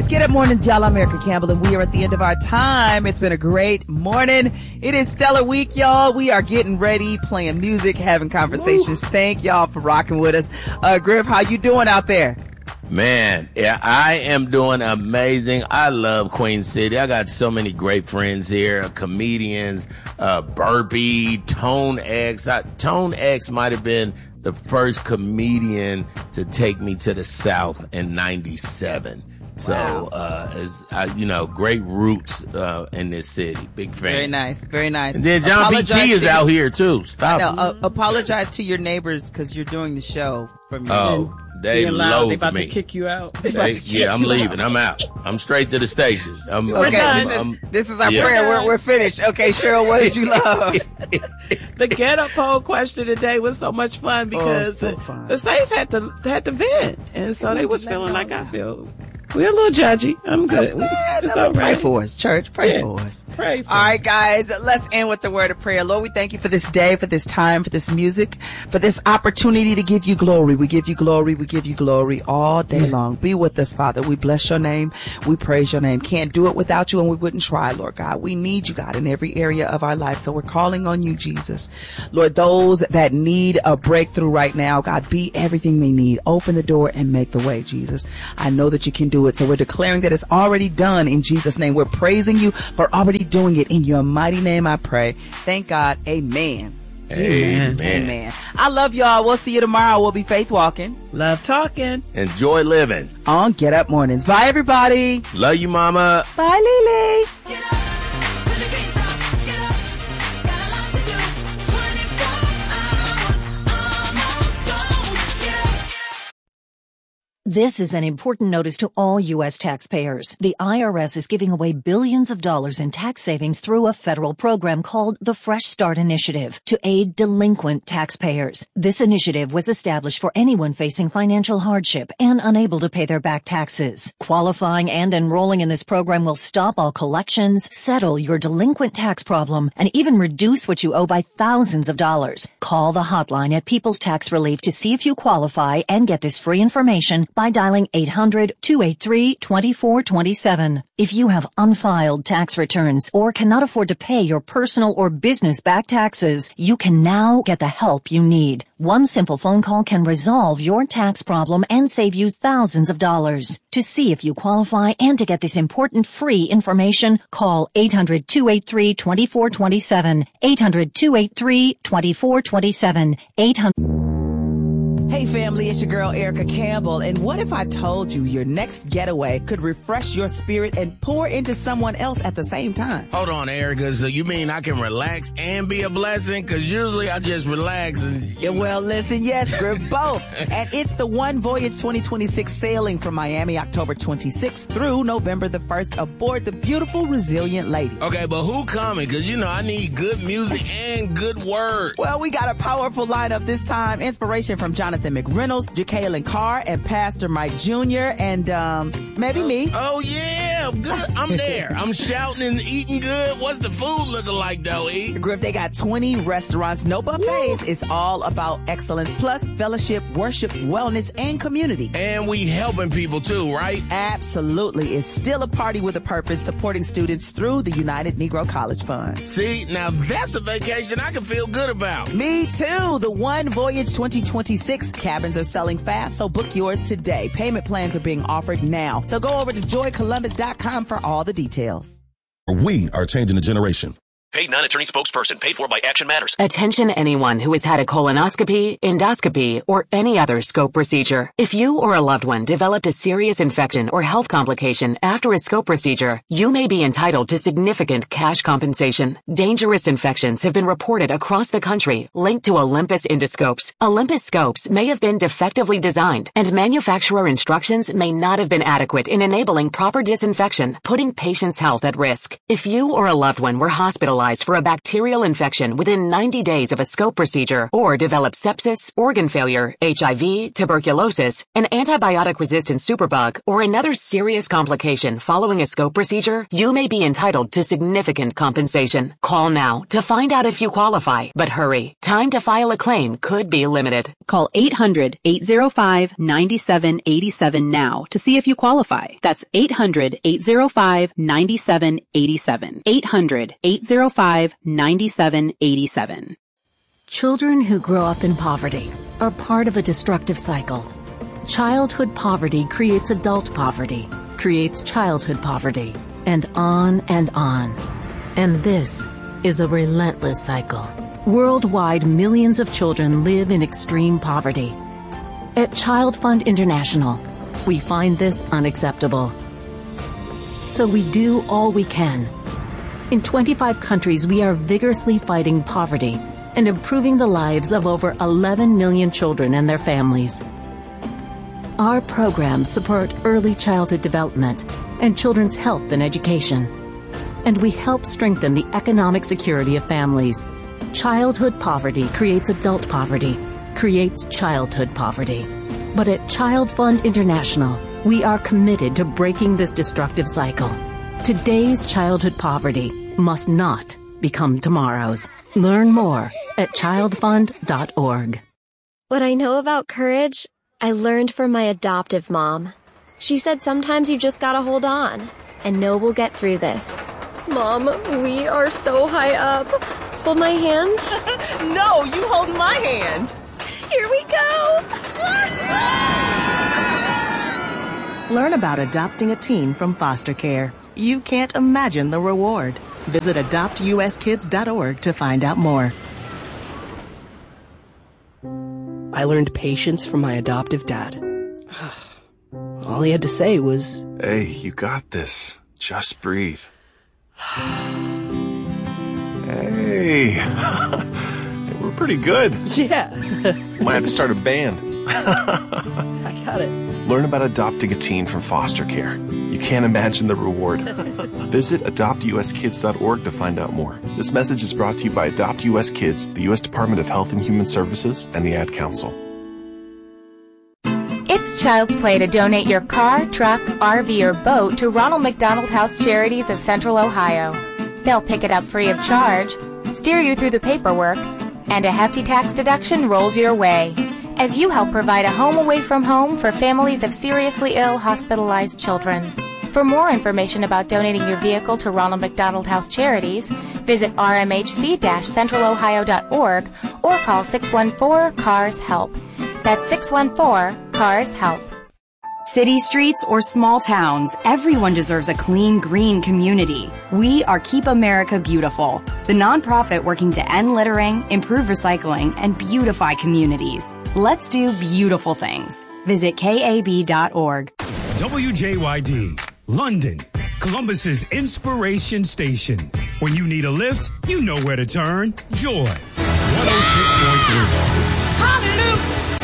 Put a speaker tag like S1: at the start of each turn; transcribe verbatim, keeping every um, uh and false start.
S1: Get up mornings, y'all. I'm Erica Campbell, and we are at the end of our time. It's been a great morning. It is Stellar Week, y'all. We are getting ready, playing music, having conversations. Woo. Thank y'all for rocking with us. Uh, Griff, how you doing out there?
S2: Man, yeah, I am doing amazing. I love Queen City. I got so many great friends here, comedians, uh, Burpee, Tone X. I, Tone X might have been the first comedian to take me to the South in ninety-seven. So, wow. uh, as uh, you know, great roots uh, in this city. Big fan.
S1: Very nice, very nice.
S2: And then John P. T is out here too. Stop.
S1: I know, uh, apologize to your neighbors because you're doing the show from your.
S2: Oh, they loathe
S3: They about
S2: me.
S3: to kick you out.
S2: They, yeah, I'm leaving. I'm out. I'm straight to the station. I'm,
S1: okay,
S2: I'm,
S1: this,
S2: I'm,
S1: is, this is our
S2: yeah.
S1: prayer. We're, we're finished. Okay, Cheryl, what did you love?
S3: The get up poll question today was so much fun because
S1: oh, so
S3: the,
S1: fun.
S3: the Saints had to had to vent, and so they was feeling like I feel. We're a little judgy. I'm good.
S1: Yeah,
S3: it's
S1: no,
S3: all
S1: pray
S3: right.
S1: for us, church. Pray
S3: Yeah.
S1: for us.
S3: Pray for
S1: All right, guys, let's end with the word of prayer. Lord, we thank you for this day, for this time, for this music, for this opportunity to give you glory. We give you glory. We give you glory all day
S3: Yes.
S1: long. Be with us, Father. We bless your name. We praise your name. Can't do it without you, and we wouldn't try, Lord God. We need you, God, in every area of our life. So we're calling on you, Jesus. Lord, those that need a breakthrough right now, God, be everything they need. Open the door and make the way, Jesus. I know that you can do it. So we're declaring that it's already done in Jesus' name. We're praising you for already doing it. In your mighty name, I pray. Thank God. Amen.
S2: Amen.
S1: Amen. I love y'all. We'll see you tomorrow. We'll be faith walking.
S3: Love talking.
S2: Enjoy living.
S1: On Get Up Mornings. Bye, everybody.
S2: Love you, mama.
S1: Bye, Lily.
S4: Get up, 'cause you can't stop. Get up, got a lot to do. twenty-four hours, almost gone. Get up.
S5: This is an important notice to all U S taxpayers. The I R S is giving away billions of dollars in tax savings through a federal program called the Fresh Start Initiative to aid delinquent taxpayers. This initiative was established for anyone facing financial hardship and unable to pay their back taxes. Qualifying and enrolling in this program will stop all collections, settle your delinquent tax problem, and even reduce what you owe by thousands of dollars. Call the hotline at People's Tax Relief to see if you qualify and get this free information by dialing eight hundred, two eight three, two four two seven. If you have unfiled tax returns or cannot afford to pay your personal or business back taxes, you can now get the help you need. One simple phone call can resolve your tax problem and save you thousands of dollars. To see if you qualify and to get this important free information, call eight hundred, two eight three, two four two seven. eight hundred, two eight three, two four two seven. eight hundred
S1: Hey family, it's your girl Erica Campbell, and what if I told you your next getaway could refresh your spirit and pour into someone else at the same time?
S2: Hold on, Erica. So you mean I can relax and be a blessing? Because usually I just relax and...
S1: Yeah, well, listen, yes, we're both. And it's the One Voyage twenty twenty-six sailing from Miami October twenty-sixth through November the first aboard the beautiful Resilient Lady.
S2: Okay, but who coming? Because, you know, I need good music and good word.
S1: Well, we got a powerful lineup this time. Inspiration from Jonathan McReynolds, Jacqueline Carr, and Pastor Mike Junior, and um, maybe me.
S2: Oh, yeah. Good. I'm there. I'm shouting and eating good. What's the food looking like, though, E?
S1: Griff, they got twenty restaurants, no buffets. It's all about excellence, plus fellowship, worship, wellness, and community.
S2: And we helping people, too, right?
S1: Absolutely. It's still a party with a purpose, supporting students through the United Negro College Fund.
S2: See, now that's a vacation I can feel good about.
S1: Me too. The One Voyage twenty twenty-six cabins are selling fast, so book yours today. Payment plans are being offered now. So go over to joy columbus dot com for all the details.
S6: We are changing the generation.
S7: Paid non-attorney spokesperson paid for by Action Matters.
S8: Attention anyone who has had a colonoscopy, endoscopy, or any other scope procedure. If you or a loved one developed a serious infection or health complication after a scope procedure, you may be entitled to significant cash compensation. Dangerous infections have been reported across the country linked to Olympus endoscopes. Olympus scopes may have been defectively designed, and manufacturer instructions may not have been adequate in enabling proper disinfection, putting patients' health at risk. If you or a loved one were hospitalized hospitalized for a bacterial infection within ninety days of a scope procedure or develop sepsis, organ failure, H I V, tuberculosis, an antibiotic-resistant superbug, or another serious complication following a scope procedure, you may be entitled to significant compensation. Call now to find out if you qualify, but hurry. Time to file a claim could be limited.
S9: Call eight hundred, eight oh five, nine seven eight seven now to see if you qualify. That's eight hundred, eight oh five, nine seven eight seven. eight hundred, eight oh five, nine seven eight seven.
S5: Children who grow up in poverty are part of a destructive cycle. Childhood poverty creates adult poverty, creates childhood poverty, and on and on. And this is a relentless cycle. Worldwide, millions of children live in extreme poverty. At Child Fund International, we find this unacceptable. So we do all we can. In twenty-five countries, we are vigorously fighting poverty and improving the lives of over eleven million children and their families. Our programs support early childhood development and children's health and education. And we help strengthen the economic security of families. Childhood poverty creates adult poverty, creates childhood poverty. But at Child Fund International, we are committed to breaking this destructive cycle. Today's childhood poverty must not become tomorrow's. Learn more at child fund dot org.
S10: What I know about courage, I learned from my adoptive mom. She said sometimes you just gotta hold on and know we'll get through this. Mom, we are so high up. Hold my hand.
S11: No, you hold my hand.
S10: Here we go.
S11: Learn about adopting a teen from foster care. You can't imagine the reward. Visit adopt u s kids dot org to find out more.
S12: I learned patience from my adoptive dad. All he had to say was,
S13: "Hey, you got this. Just breathe." Hey, we're pretty good.
S12: Yeah.
S13: Might have to start a band.
S12: I got it.
S13: Learn about adopting a teen from foster care. You can't imagine the reward. Visit adopt u s kids dot org to find out more. This message is brought to you by Adopt U S Kids, the U S Department of Health and Human Services, and the Ad Council.
S14: It's Child's Play to donate your car, truck, R V, or boat to Ronald McDonald House Charities of Central Ohio. They'll pick it up free of charge, steer you through the paperwork, and a hefty tax deduction rolls your way as you help provide a home away from home for families of seriously ill, hospitalized children. For more information about donating your vehicle to Ronald McDonald House Charities, visit r m h c dash central ohio dot org or call six one four, C A R S HELP. That's six one four, C A R S HELP.
S15: City streets or small towns, everyone deserves a clean, green community. We are Keep America Beautiful, the nonprofit working to end littering, improve recycling, and beautify communities. Let's do beautiful things. Visit K A B dot org.
S16: W J Y D, London, Columbus's inspiration station. When you need a lift, you know where to turn. Joy, one oh six point three.
S4: Hallelujah.